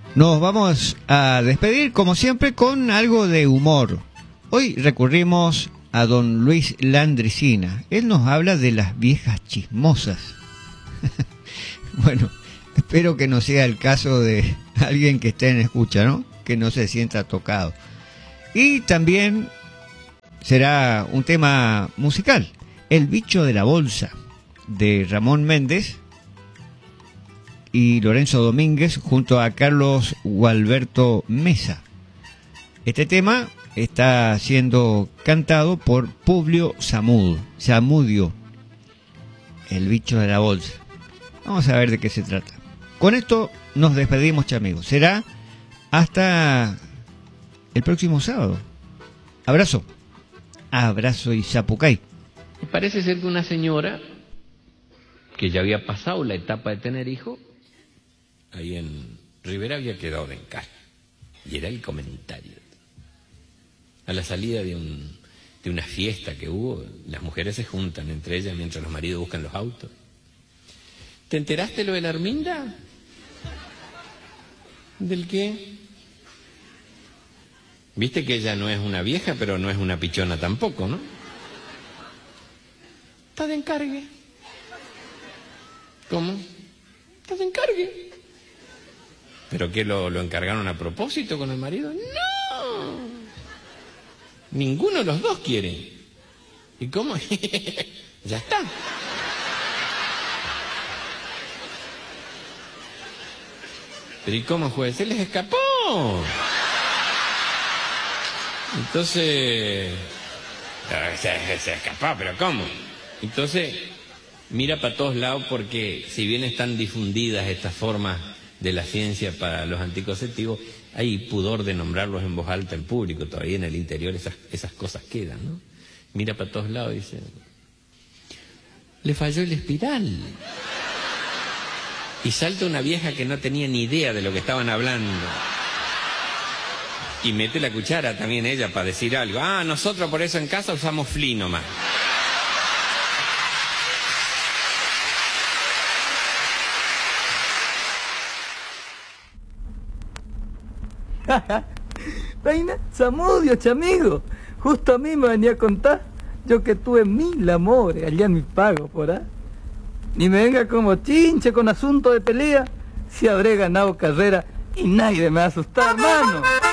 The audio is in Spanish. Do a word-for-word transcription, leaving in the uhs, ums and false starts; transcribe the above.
Nos vamos a despedir, como siempre, con algo de humor. Hoy recurrimos a don Luis Landricina. Él nos habla de las viejas chismosas. Bueno, espero que no sea el caso de alguien que esté en escucha, ¿no? Que no se sienta tocado. Y también será un tema musical, El bicho de la bolsa, de Ramón Méndez y Lorenzo Domínguez, junto a Carlos Gualberto Mesa. Este tema está siendo cantado por Publio Samud, Samudio, El bicho de la bolsa. Vamos a ver de qué se trata. Con esto nos despedimos, amigos. Será hasta el próximo sábado. Abrazo. Abrazo y zapucay. Parece ser que una señora que ya había pasado la etapa de tener hijo, ahí en Rivera había quedado de encaje. Y era el comentario. A la salida de, un, de una fiesta que hubo, las mujeres se juntan entre ellas mientras los maridos buscan los autos. ¿Te enteraste lo de la Arminda? ¿Del qué? Viste que ella no es una vieja, pero no es una pichona tampoco, ¿no? Está de encargue. ¿Cómo? Está de encargue. ¿Pero qué, lo, lo encargaron a propósito con el marido? ¡No! Ninguno de los dos quiere. ¿Y cómo? Ya está. ¿Pero y cómo fue? Se les escapó. Entonces... Se, se escapó, ¿pero cómo? Entonces, mira para todos lados porque si bien están difundidas estas formas de la ciencia para los anticonceptivos, hay pudor de nombrarlos en voz alta en público, todavía en el interior esas, esas cosas quedan, ¿no? Mira para todos lados y dice, le falló el espiral. Y salta una vieja que no tenía ni idea de lo que estaban hablando. Y mete la cuchara también ella para decir algo. Ah, nosotros por eso en casa usamos Fli nomás. Reina, Samudio, chamigo, justo a mí me venía a contar, yo que tuve mil amores allá en mi pago, por ahí. Ni me venga como chinche con asunto de pelea, si habré ganado carrera y nadie me va a asustar, hermano.